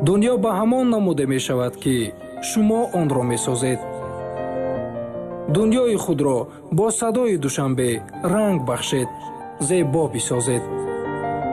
дунё ба ҳамон намуде мешавад ки шумо онро месозед. дунёи худро бо садои душанбе ранг бахшед, зебо бисозед.